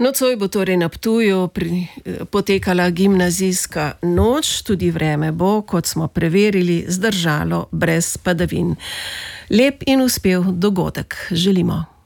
Nocoj bo torej na Ptuju potekala gimnazijska noč, tudi vreme bo, kot smo preverili, zdržalo brez padavin. Lep in uspel dogodek želimo.